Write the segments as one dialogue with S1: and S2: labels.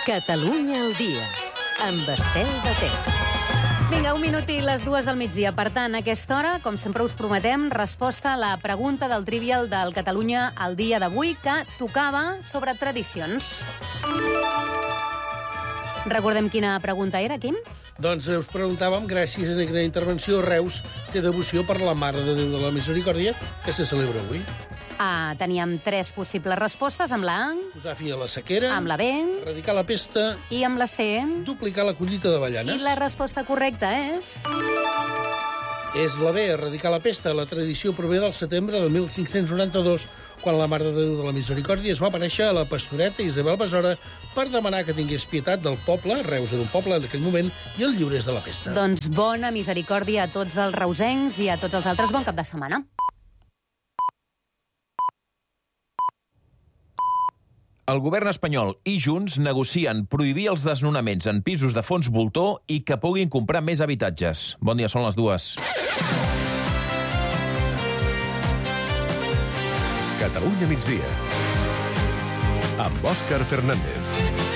S1: Catalunya al dia, amb Estel Batet.
S2: Vinga, 1 minut i les 2 del migdia. Per tant, a aquesta hora, com sempre us prometem, resposta a la pregunta del Trivial del Catalunya al dia d'avui, que tocava sobre tradicions. Recordem quina pregunta era, Quim?
S3: Doncs us preguntàvem, gràcies a aquesta intervenció, Reus té devoció per la Mare de Déu de la Misericòrdia, que se celebra avui.
S2: Teníem 3 possibles respostes, amb la A,
S3: Posar fi a la sequera,
S2: amb la B
S3: erradicar la pesta,
S2: i amb la C.
S3: duplicar la collita d'avellanes.
S2: I la resposta correcta és...
S3: És la B, erradicar la pesta. La tradició prové del setembre del 1592, quan la Mare de Déu de la Misericòrdia es va aparèixer a la pastoreta Isabel Besora per demanar que tingués pietat del poble, Reus era un poble en aquell moment, i el lliurés de la pesta.
S2: Doncs bona misericòrdia a tots els reusencs i a tots els altres. Bon cap de setmana.
S4: El govern espanyol i Junts negocien prohibir els desnonaments en pisos de fons voltor i que puguin comprar més habitatges. Bon dia, són les 2.
S5: Catalunya migdia, amb Òscar Fernández.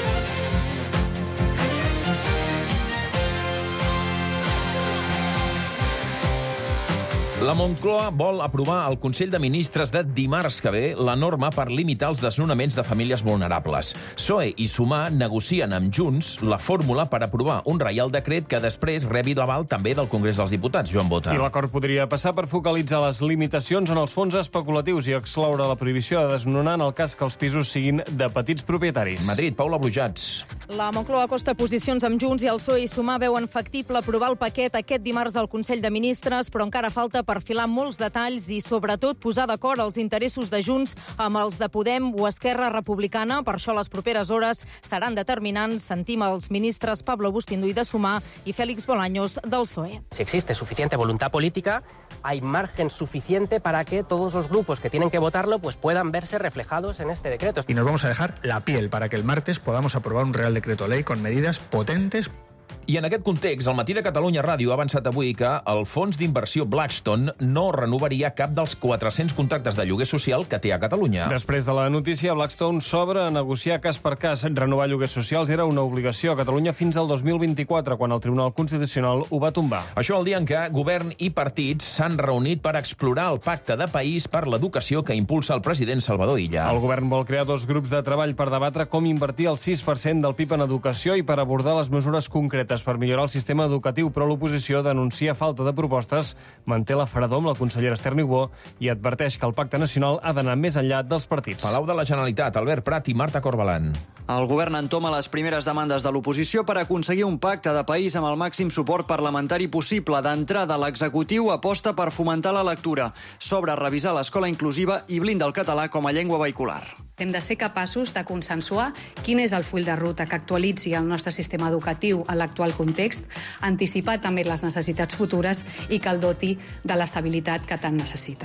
S4: La Moncloa vol aprovar al Consell de Ministres de dimarts que ve la norma per limitar els desnonaments de famílies vulnerables. PSOE i Sumar negocien amb Junts la fórmula per aprovar un reial decret que després rebi l'aval també del Congrés dels Diputats, Joan Bota.
S6: I l'acord podria passar per focalitzar les limitacions en els fons especulatius i excloure la prohibició de desnonar en el cas que els pisos siguin de petits propietaris.
S4: Madrid, Paula Brujats.
S7: La Moncloa acosta posicions amb Junts i el PSOE i Sumar veuen factible aprovar el paquet aquest dimarts al Consell de Ministres, però encara falta perfilar molts detalls i, sobretot, posar d'acord els interessos de Junts amb els de Podem o Esquerra Republicana. Per això, les properes hores seran determinants. Sentim els ministres Pablo Bustinduy de Sumar i Félix Bolaños del PSOE.
S8: Si existe suficiente voluntad política, hay margen suficiente para que todos los grupos que tienen que votarlo pues puedan verse reflejados en este decreto.
S9: Y nos vamos a dejar la piel para que el martes podamos aprobar un Real Decreto Ley con medidas potentes.
S4: I en aquest context, el Matí de Catalunya Ràdio ha avançat avui que el fons d'inversió Blackstone no renovaria cap dels 400 contractes de lloguer social que té a Catalunya.
S6: Després de la notícia, Blackstone s'obre a negociar cas per cas. Renovar lloguers socials era una obligació a Catalunya fins al 2024, quan el Tribunal Constitucional ho va tombar.
S4: Això el dia en què govern i partits s'han reunit per explorar el pacte de país per l'educació que impulsa el president Salvador Illa.
S6: El govern vol crear 2 grups de treball per debatre com invertir el 6% del PIB en educació i per abordar les mesures concretes per millorar el sistema educatiu, però l'oposició denuncia falta de propostes, manté la fredor amb la consellera Esther Niubó i adverteix que el pacte nacional ha d'anar més enllà dels partits.
S4: Palau de la Generalitat, Albert Prat i Marta Corbalan.
S10: El govern entoma les primeres demandes de l'oposició per aconseguir un pacte de país amb el màxim suport parlamentari possible. D'entrada, l'executiu aposta per fomentar la lectura, sobre revisar l'escola inclusiva i blinda el català com a llengua vehicular.
S11: Hem de ser capaços de consensuar quin és el full de ruta que actualitzi el nostre sistema educatiu a l'actual context, anticipar també les necessitats futures i que el doti de l'estabilitat que tant necessita.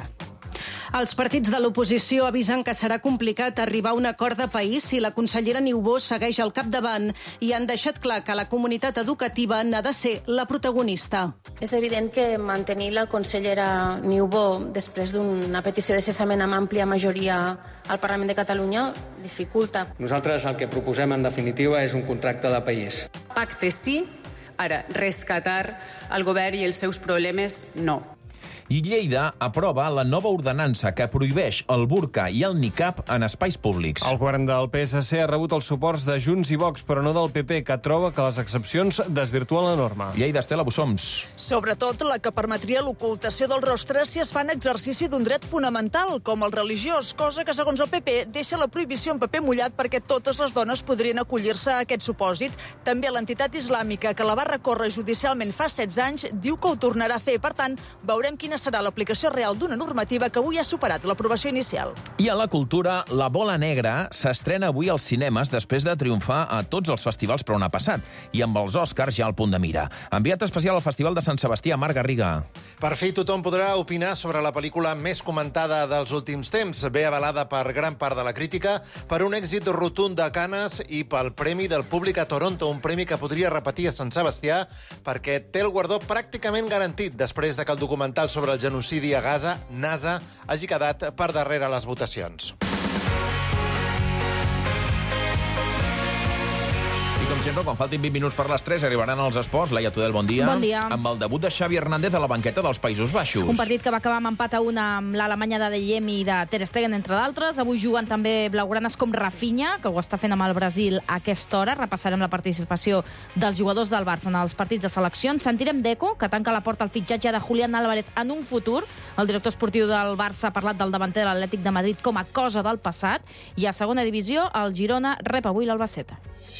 S12: Els partits de l'oposició avisen que serà complicat arribar a un acord de país si la consellera Niubó segueix al capdavant i han deixat clar que la comunitat educativa n'ha de ser la protagonista.
S13: És evident que mantenir la consellera Niubó després d'una petició de cessament amb àmplia majoria al Parlament de Catalunya dificulta.
S14: Nosaltres el que proposem en definitiva és un contracte de país.
S11: Pacte sí, ara rescatar el govern i els seus problemes no.
S4: I Lleida aprova la nova ordenança que prohibeix el burca i el niqab en espais públics.
S6: El govern del PSC ha rebut els suports de Junts i Vox, però no del PP, que troba que les excepcions desvirtuen la norma.
S4: Lleida, Estela Bussoms.
S15: Sobretot la que permetria l'ocultació del rostre si es fa en exercici d'un dret fonamental, com el religiós, cosa que, segons el PP, deixa la prohibició en paper mullat perquè totes les dones podrien acollir-se a aquest supòsit. També l'entitat islàmica, que la va recórrer judicialment fa 16 anys, diu que ho tornarà a fer. Per tant, veurem quina serà l'aplicació real d'una normativa que avui ha superat l'aprovació inicial.
S4: I a la cultura, La Bola Negra s'estrena avui als cinemes després de triomfar a tots els festivals per on ha passat, i amb els Oscars ja al punt de mira. Enviat especial al Festival de Sant Sebastià, Marc Garriga.
S16: Per fi tothom podrà opinar sobre la pel·lícula més comentada dels últims temps, bé avalada per gran part de la crítica, per un èxit rotund de Canes i pel Premi del Públic a Toronto, un premi que podria repetir a Sant Sebastià perquè té el guardó pràcticament garantit després de que el documental sobre el genocidi a Gaza, NASA, hagi quedat per darrere les votacions.
S4: sempre, quan faltin 20 minuts per les 3, arribaran els esports. Laia Tudel, bon dia.
S17: Bon dia.
S4: Amb el debut de Xavi Hernández a la banqueta dels Països Baixos.
S17: Un partit que va acabar amb empat a 1 amb l'Alemanya de Diem i de Ter Stegen, entre d'altres. Avui juguen també blaugranes com Rafinha, que ho està fent amb el Brasil a aquesta hora. Repassarem la participació dels jugadors del Barça en els partits de seleccions. Sentirem Deco, que tanca la porta al fitxatge de Julián Álvarez en un futur. El director esportiu del Barça ha parlat del davanter de l'Atlètic de Madrid com a cosa del passat. I a segona divisió, el Girona rep avui l'Albacete.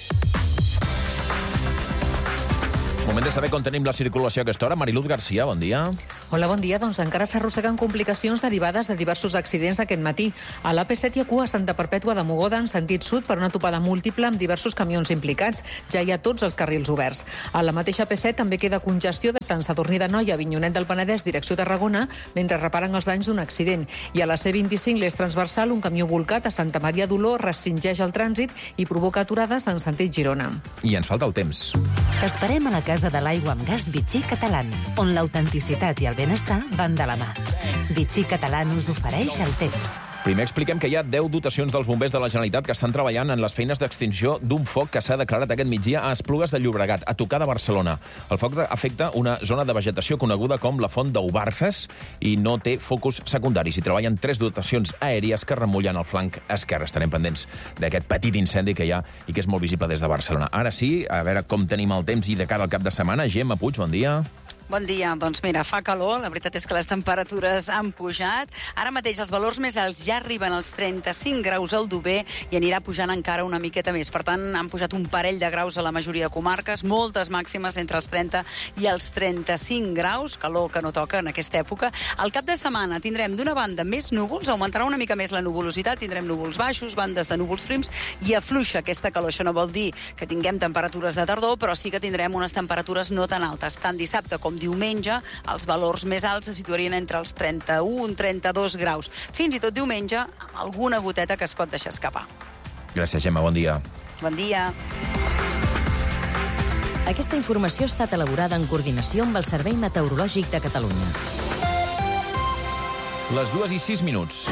S4: Moment de saber com tenim la circulació a aquesta hora. Mariluz García, bon dia.
S18: Hola, bon dia. Doncs encara s'arrosseguen complicacions derivades de diversos accidents d'aquest matí. A l'AP7 hi ha cua a Santa Perpètua de Mogoda en sentit sud per una topada múltiple amb diversos camions implicats. Ja hi ha tots els carrils oberts. A la mateixa AP7 també queda congestió de Sant Sadurní d'Anoia a Avinyonet del Penedès, direcció Tarragona, mentre reparen els danys d'un accident. I a la C25, l'eix transversal, un camió volcat a Santa Maria d'Oló restringeix el trànsit i provoca aturades en sentit Girona.
S4: I ens falta el temps.
S1: T'esperem a la Casa de l'Aigua amb Gas Vichy Catalán, on l'autenticitat i el benestar van de la mà. Vichy Catalán us ofereix el temps.
S4: Primer expliquem que hi ha 10 dotacions dels bombers de la Generalitat que estan treballant en les feines d'extinció d'un foc que s'ha declarat aquest migdia a Esplugues de Llobregat, a tocar de Barcelona. El foc afecta una zona de vegetació coneguda com la Font d'Ubarces i no té focus secundaris. Hi treballen 3 dotacions aèries que remullen el flanc esquerre. Estarem pendents d'aquest petit incendi que hi ha i que és molt visible des de Barcelona. Ara sí, a veure com tenim el temps i de cara al cap de setmana. Gemma Puig, bon dia.
S19: Bon dia. Doncs mira, fa calor, la veritat és que les temperatures han pujat. Ara mateix els valors més alts ja arriben als 35 graus al Dober i anirà pujant encara una miqueta més. Per tant, han pujat un parell de graus a la majoria de comarques, moltes màximes entre els 30 i els 35 graus, calor que no toca en aquesta època. Al cap de setmana tindrem d'una banda més núvols, augmentarà una mica més la nuvolositat, tindrem núvols baixos, bandes de núvols prims i afluixa aquesta calor. Això no vol dir que tinguem temperatures de tardor, però sí que tindrem unes temperatures no tan altes. Tant dissabte com diumenge, els valors més alts se situarien entre els 31 i 32 graus. Fins i tot diumenge, amb alguna goteta que es pot deixar escapar.
S4: Gràcies, Gemma. Bon dia.
S19: Bon dia.
S1: Aquesta informació ha estat elaborada en coordinació amb el Servei Meteorològic de Catalunya.
S4: Les 2:06.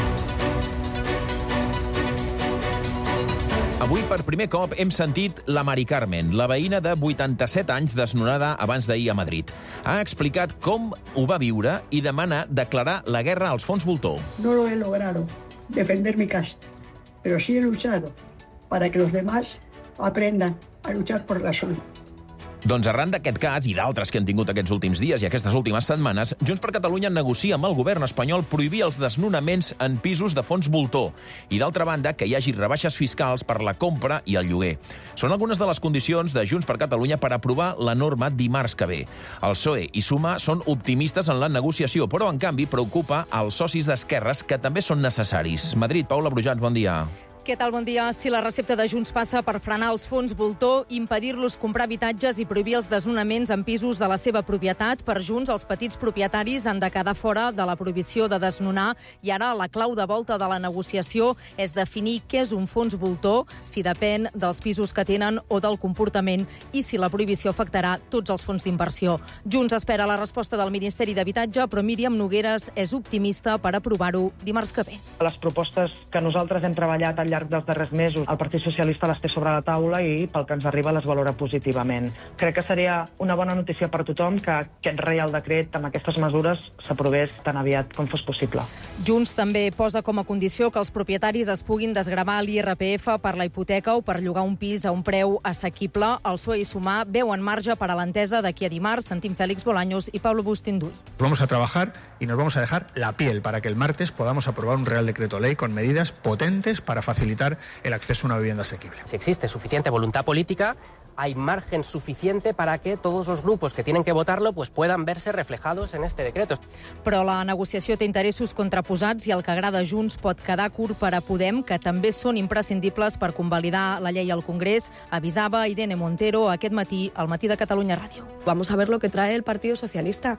S4: Avui, per primer cop, hem sentit la Mari Carmen, la veïna de 87 anys desnonada abans d'ahir a Madrid. Ha explicat com ho va viure i demana declarar la guerra als fons voltor.
S20: No lo he logrado defender mi casa, pero sí he luchado para que los demás aprendan a luchar por la suya.
S4: Doncs arran d'aquest cas i d'altres que han tingut aquests últims dies i aquestes últimes setmanes, Junts per Catalunya negocia amb el govern espanyol prohibir els desnonaments en pisos de fons voltor i, d'altra banda, que hi hagi rebaixes fiscals per la compra i el lloguer. Són algunes de les condicions de Junts per Catalunya per aprovar la norma dimarts que ve. El PSOE i Sumar són optimistes en la negociació, però, en canvi, preocupa als socis d'esquerres que també són necessaris. Madrid, Paula Brujats, bon dia.
S7: Què tal? Bon dia. Si la recepta de Junts passa per frenar els fons voltor, impedir-los comprar habitatges i prohibir els desnonaments en pisos de la seva propietat, per Junts els petits propietaris han de quedar fora de la prohibició de desnonar i ara la clau de volta de la negociació és definir què és un fons voltor, si depèn dels pisos que tenen o del comportament i si la prohibició afectarà tots els fons d'inversió. Junts espera la resposta del Ministeri d'Habitatge, però Míriam Nogueres és optimista per aprovar-ho dimarts que ve.
S21: Les propostes que nosaltres hem treballat al llarg dels darrers mesos, el Partit Socialista les té sobre la taula i pel que ens arriba les valora positivament. Crec que seria una bona notícia per tothom que aquest Reial Decret amb aquestes mesures s'aprovés tan aviat com fos possible.
S7: Junts també posa com a condició que els propietaris es puguin desgravar l'IRPF per la hipoteca o per llogar un pis a un preu assequible. El PSOE i Sumar veuen marge per a l'entesa d'aquí a dimarts. Sentim Félix Bolaños i Pablo Bustinduy.
S9: Vamos a trabajar y nos vamos a dejar la piel para que el martes podamos aprobar un Real Decreto Ley con medidas potentes para facilitar el acceso a una vivienda asequible.
S8: Si existe suficiente voluntad política, hay margen suficiente para que todos los grupos que tienen que votarlo pues puedan verse reflejados en este decreto.
S7: Però la negociació té interessos contraposats i el que agrada Junts pot quedar curt per a Podem, que també són imprescindibles per convalidar la llei al Congrés, avisava Irene Montero aquest matí al Matí de Catalunya Ràdio.
S22: Vamos a ver lo que trae el Partido Socialista.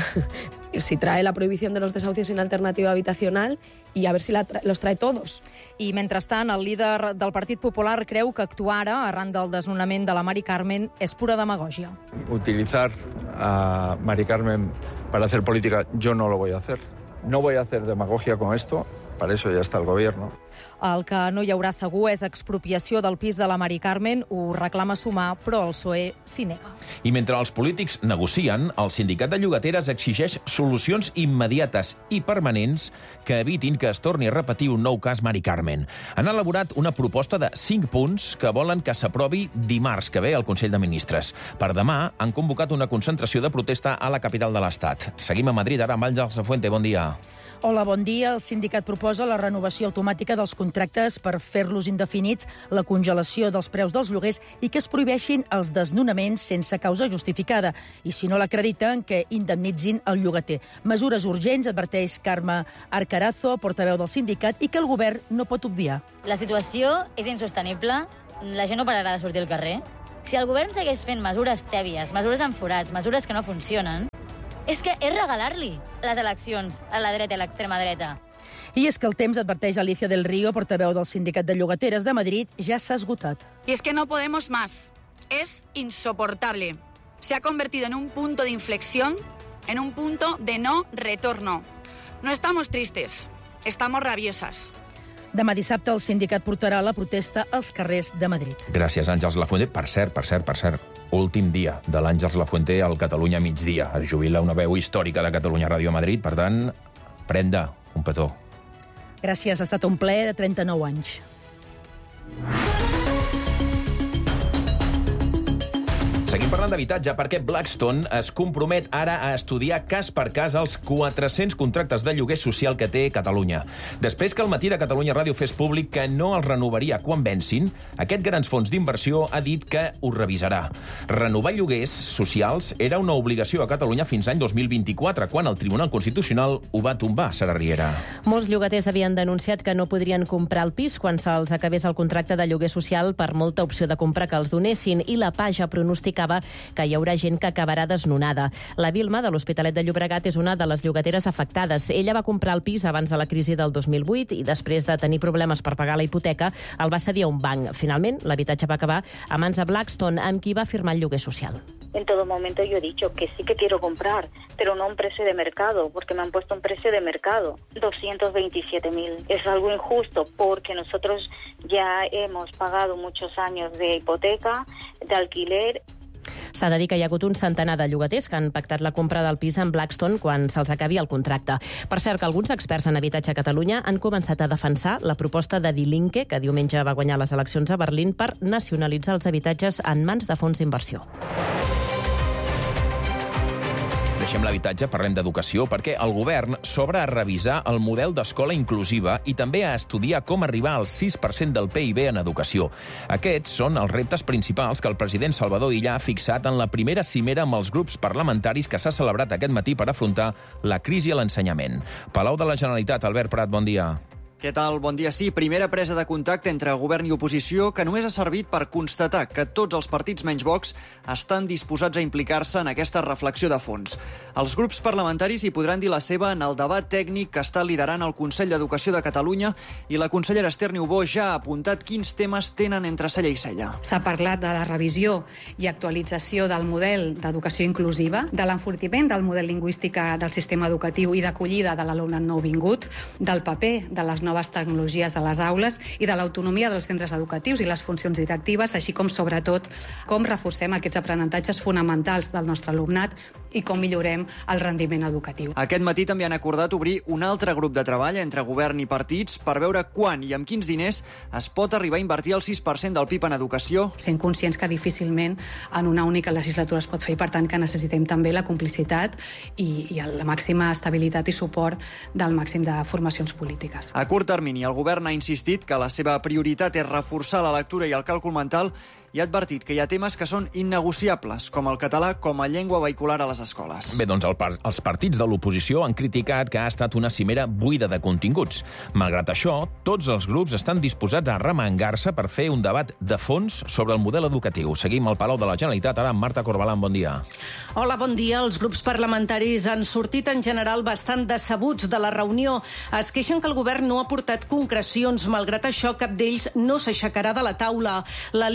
S22: Si trae la prohibición de los desahucios sin alternativa habitacional y a ver si los trae todos.
S7: I mentrestant, el líder del Partit Popular creu que actuar ara, arran del desnonament de la Mari Carmen, és pura demagògia.
S23: Utilizar a Mari Carmen para hacer política, yo no lo voy a hacer. No voy a hacer demagogia con esto, para eso ya está el gobierno.
S7: El que no hi haurà segur és expropiació del pis de la Mari Carmen, ho reclama Sumar, però el PSOE s'hi nega.
S4: I mentre els polítics negocien, el sindicat de llogateres exigeix solucions immediates i permanents que evitin que es torni a repetir un nou cas Mari Carmen. Han elaborat una proposta de 5 punts que volen que s'aprovi dimarts que ve al Consell de Ministres. Per demà han convocat una concentració de protesta a la capital de l'Estat. Seguim a Madrid, ara amb Àngels Lafuente. Bon dia.
S2: Hola, bon dia. El sindicat proposa la renovació automàtica dels contractes per fer-los indefinits, la congelació dels preus dels lloguers i que es prohibeixin els desnonaments sense causa justificada. I si no l'acrediten, que indemnitzin el llogater. Mesures urgents, adverteix Carme Arcarazo, portaveu del sindicat, i que el govern no pot obviar.
S3: La situació és insostenible. La gent no pararà de sortir al carrer. Si el govern segueix fent mesures tèbies, mesures amb forats, mesures que no funcionen, és que és regalar-li les eleccions a la dreta i a l'extrema dreta.
S2: I és que el temps, adverteix Alicia del Río, portaveu del Sindicat de Llogateres de Madrid, ja s'ha esgotat.
S5: Y es que no podemos más. Es insoportable. Se ha convertido en un punto de inflexión, en un punto de no retorno. No estamos tristes, estamos rabiosas.
S2: Demà dissabte el sindicat portarà la protesta als carrers de Madrid.
S4: Gràcies, Àngels Lafuente. Per cert, últim dia de l'Àngels Lafuente al Catalunya migdia. Es jubila una veu històrica de Catalunya Ràdio a Madrid, per tant, prenda un petó.
S2: Gràcies, ha estat un plaer de 39 anys.
S4: Seguim parlant d'habitatge perquè Blackstone es compromet ara a estudiar cas per cas els 400 contractes de lloguer social que té Catalunya. Després que el Matí de Catalunya Ràdio fes públic que no els renovaria quan vencin, aquest grans fons d'inversió ha dit que ho revisarà. Renovar lloguers socials era una obligació a Catalunya fins l'any 2024, quan el Tribunal Constitucional ho va tombar, Sara Riera.
S24: Molts llogaters havien denunciat que no podrien comprar el pis quan se'ls acabés el contracte de lloguer social per molta opció de compra que els donessin, i la Paja pronosticava que hi haurà gent que acabarà desnonada. La Vilma, de l'Hospitalet de Llobregat, és una de les llogateres afectades. Ella va comprar el pis abans de la crisi del 2008 i després de tenir problemes per pagar la hipoteca el va cedir a un banc. Finalment, l'habitatge va acabar a mans de Blackstone, amb qui va firmar el lloguer social.
S25: En todo momento yo he dicho que sí que quiero comprar, pero no a un precio de mercado, porque me han puesto un precio de mercado, 227.000. Es algo injusto porque nosotros ya hemos pagado muchos años de hipoteca, de alquiler.
S24: S'ha de dir que hi ha hagut un centenar de llogaters que han pactat la compra del pis amb Blackstone quan se'ls acabi el contracte. Per cert, que alguns experts en habitatge a Catalunya han començat a defensar la proposta de Die Linke, que diumenge va guanyar les eleccions a Berlín, per nacionalitzar els habitatges en mans de fons d'inversió.
S4: Deixem l'habitatge, parlem d'educació, perquè el govern s'obre a revisar el model d'escola inclusiva i també a estudiar com arribar al 6% del PIB en educació. Aquests són els reptes principals que el president Salvador Illa ha fixat en la primera cimera amb els grups parlamentaris que s'ha celebrat aquest matí per afrontar la crisi a l'ensenyament. Palau de la Generalitat, Albert Prat, bon dia.
S10: Què tal? Bon dia. Sí, primera presa de contacte entre govern i oposició que només ha servit per constatar que tots els partits menys Vox estan disposats a implicar-se en aquesta reflexió de fons. Els grups parlamentaris hi podran dir la seva en el debat tècnic que està liderant el Consell d'Educació de Catalunya i la consellera Esther Niubó ja ha apuntat quins temes tenen entre cella i cella.
S11: S'ha parlat de la revisió i actualització del model d'educació inclusiva, de l'enfortiment del model lingüístic del sistema educatiu i d'acollida de l'alumnat nouvingut, del paper de les noves tecnologies a les aules i de l'autonomia dels centres educatius i les funcions directives, així com, sobretot, com reforcem aquests aprenentatges fonamentals del nostre alumnat i com millorem el rendiment educatiu.
S10: Aquest matí també han acordat obrir un altre grup de treball entre govern i partits per veure quan i amb quins diners es pot arribar a invertir el 6% del PIB en educació.
S11: Sent conscients que difícilment en una única legislatura es pot fer i, per tant, que necessitem també la complicitat i la màxima estabilitat i suport del màxim de formacions polítiques.
S10: A curt termini, el govern ha insistit que la seva prioritat és reforçar la lectura i el càlcul mental i ha advertit que hi ha temes que són innegociables, com el català com a llengua vehicular a les escoles.
S4: Bé, doncs els partits de l'oposició han criticat que ha estat una cimera buida de continguts. Malgrat això, tots els grups estan disposats a remengar-se per fer un debat de fons sobre el model educatiu. Seguim al Palau de la Generalitat, ara amb Marta Corbalán, bon dia.
S12: Hola, bon dia. Els grups parlamentaris han sortit en general bastant decebuts de la reunió. Es queixen que el govern no ha portat concrecions. Malgrat això, cap d'ells no s'aixecarà de la taula. La líder de Junts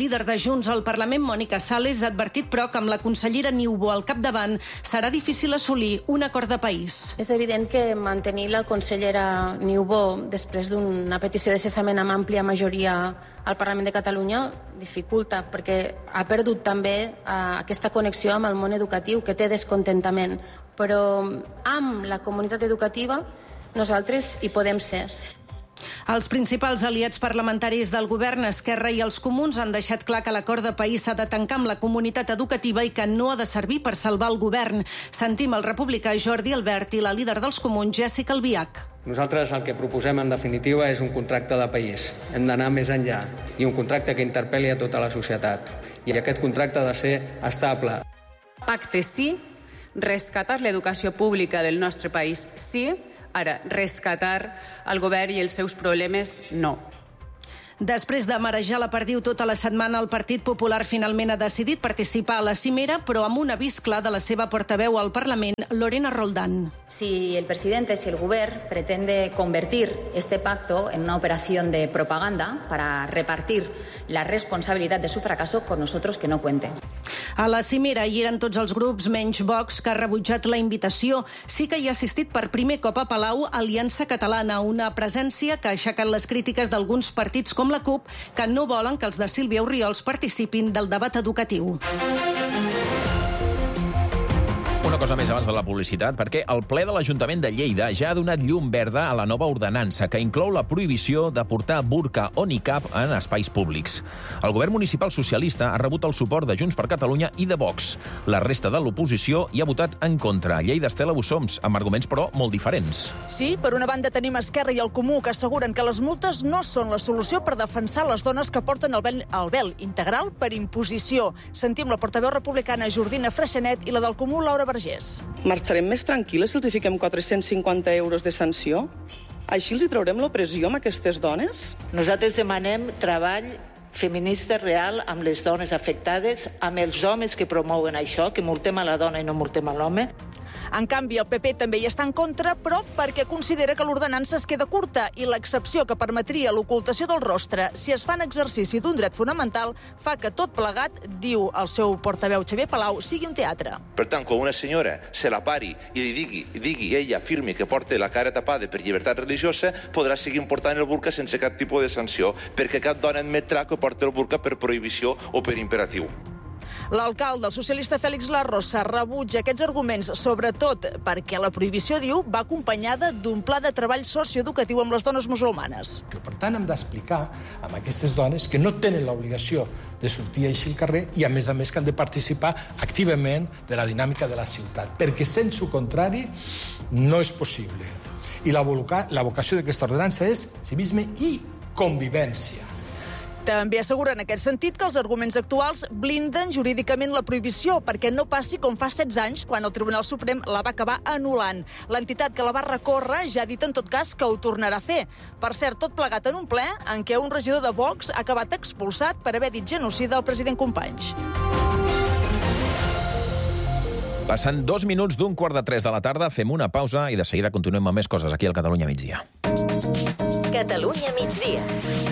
S12: Junts al Parlament, Mònica Sales, ha advertit, però, que amb la consellera Niubó al capdavant serà difícil assolir un acord de país.
S22: És evident que mantenir la consellera Niubó després d'una petició de cessament amb àmplia majoria al Parlament de Catalunya dificulta, perquè ha perdut també aquesta connexió amb el món educatiu, que té descontentament. Però amb la comunitat educativa nosaltres hi podem ser.
S12: Els principals aliats parlamentaris del govern, Esquerra i els Comuns, han deixat clar que l'acord de país s'ha de tancar amb la comunitat educativa i que no ha de servir per salvar el govern. Sentim el republicà Jordi Albert i la líder dels Comuns, Jèssica Albiach.
S6: Nosaltres el que proposem, en definitiva, és un contracte de país. Hem d'anar més enllà i un contracte que interpel·li a tota la societat. I aquest contracte ha de ser estable.
S13: Pacte sí, rescatar l'educació pública del nostre país sí. Ara, rescatar el govern i els seus problemes, no.
S12: Després de marejar la perdiu tota la setmana, el Partit Popular finalment ha decidit participar a la cimera, però amb un avís clar de la seva portaveu al Parlament, Lorena Roldán.
S14: Si el presidente, si el govern pretende convertir este pacto en una operación de propaganda para repartir la responsabilidad de su fracaso, con nosotros que no cuente.
S12: A la cimera hi eren tots els grups menys Vox, que ha rebutjat la invitació. Sí que hi ha assistit per primer cop a Palau Aliança Catalana, una presència que ha aixecat les crítiques d'alguns partits com la CUP, que no volen que els de Sílvia Orriols participin del debat educatiu.
S4: Una cosa més abans de la publicitat, perquè el ple de l'Ajuntament de Lleida ja ha donat llum verda a la nova ordenança que inclou la prohibició de portar burca o nicab en espais públics. El govern municipal socialista ha rebut el suport de Junts per Catalunya i de Vox. La resta de l'oposició hi ha votat en contra. Lleida, Estela Bussoms, amb arguments, però, molt diferents.
S15: Sí, per una banda tenim Esquerra i el Comú, que asseguren que les multes no són la solució per defensar les dones que porten el vel integral per imposició. Sentim la portaveu republicana Jordina Freixanet i la del Comú, Laura Vergés.
S16: Marxarem més tranquil·les si els fiquem 450 euros de sanció? Així els hi traurem l'opressió amb aquestes dones?
S26: Nosaltres demanem treball feminista real amb les dones afectades, amb els homes que promouen això, que multem a la dona i no multem a l'home.
S15: En canvi, el PP també hi està en contra, però perquè considera que l'ordenança es queda curta i l'excepció que permetria l'ocultació del rostre si es fa en exercici d'un dret fonamental fa que tot plegat, diu el seu portaveu Xavier Palau, sigui un teatre.
S27: Per tant, quan una senyora se la pari i li digui ella afirmi que porta la cara tapada per llibertat religiosa, podrà seguir portant el burca sense cap tipus de sanció, perquè cap dona admetrà que porta el burca per prohibició o per imperatiu.
S15: L'alcalde, el socialista Fèlix Larrosa, rebutja aquests arguments, sobretot perquè la prohibició, diu, va acompanyada d'un pla de treball socioeducatiu amb les dones musulmanes.
S28: Per tant, hem d'explicar a aquestes dones que no tenen l'obligació de sortir així al carrer i, a més, que han de participar activament de la dinàmica de la ciutat, perquè, sense el contrari, no és possible. I la vocació d'aquesta ordenança és civisme i convivència.
S15: També assegura en aquest sentit que els arguments actuals blinden jurídicament la prohibició perquè no passi com fa 16 anys quan el Tribunal Suprem la va acabar anul·lant. L'entitat que la va recórrer ja ha dit en tot cas que ho tornarà a fer. Per cert, tot plegat en un ple en què un regidor de Vox ha acabat expulsat per haver dit genocida al president Companys.
S4: Passant 2 minuts d'un 2:45 de la tarda, fem una pausa i de seguida continuem amb més coses aquí al Catalunya Migdia.
S29: Catalunya Migdia.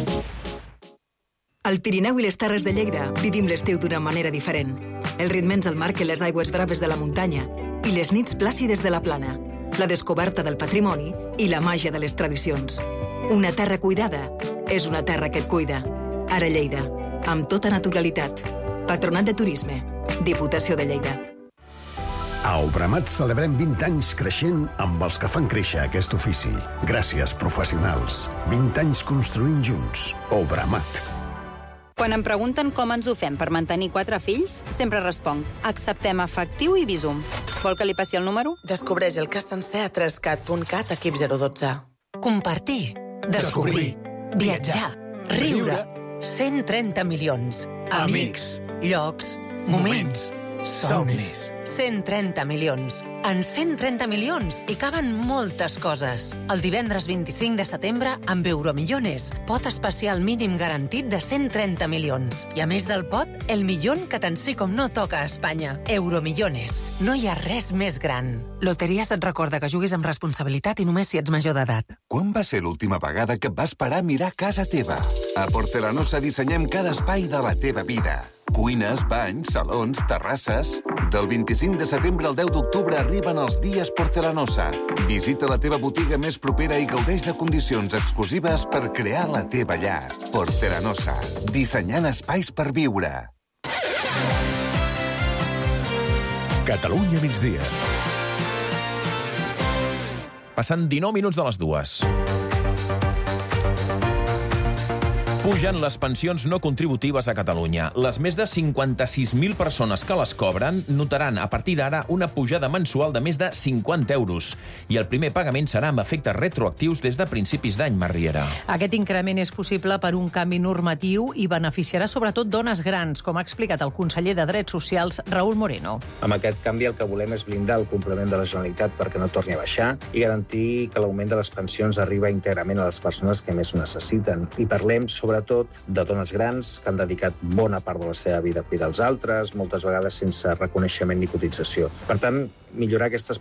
S30: Al Pirineu i les Terres de Lleida vivim l'estiu d'una manera diferent. El ritme ens el marquen les aigües braves de la muntanya i les nits plàcides de la plana, la descoberta del patrimoni i la màgia de les tradicions. Una terra cuidada és una terra que et cuida. Ara Lleida, amb tota naturalitat. Patronat de Turisme, Diputació de Lleida.
S31: A Obramat celebrem 20 anys creixent amb els que fan créixer aquest ofici. Gràcies, professionals. 20 anys construint junts. Obramat.
S32: Quan em pregunten com ens ho fem per mantenir 4 fills, sempre responc: acceptem efectiu i Bizum. Vol que li passi el número?
S33: Descobreix el cas sencer a trescat.cat, equip 012.
S29: Compartir, descobrir, viatjar, riure. 130 milions. Amics, llocs, moments, somnis. 130 milions. En 130 milions hi caben moltes coses. El divendres 25 de setembre, amb Euromillones, pot especial mínim garantit de 130 milions. I a més del pot, el millón que tant sí com no toca a Espanya. Euromillones. No hi ha res més gran.
S1: Loteries et recorda que juguis amb responsabilitat i només si ets major d'edat.
S2: Quan va ser l'última vegada que vas parar a mirar casa teva? A Porcelanosa dissenyem cada espai de la teva vida. Cuines, banys, salons, terrasses... Del 25 de setembre al 10 d'octubre arriben els dies Porcelanosa. Visita la teva botiga més propera i gaudeix de condicions exclusives per crear la teva llar. Porcelanosa. Dissenyant espais per viure.
S31: Catalunya migdia.
S4: Passant 19 minuts de les 2. Pugen les pensions no contributives a Catalunya. Les més de 56.000 persones que les cobren notaran a partir d'ara una pujada mensual de més de 50 euros. I el primer pagament serà amb efectes retroactius des de principis d'any, Marriera.
S3: Aquest increment és possible per un canvi normatiu i beneficiarà sobretot dones grans, com ha explicat el conseller de Drets Socials, Raúl Moreno.
S5: Amb aquest canvi el que volem és blindar el complement de la Generalitat perquè no torni a baixar i garantir que l'augment de les pensions arriba íntegrament a les persones que més ho necessiten. I parlem sobretot de dones grans que han dedicat bona part de la seva vida a cuidar els altres, moltes vegades sense reconeixement ni cotització. Per tant, millorar aquestes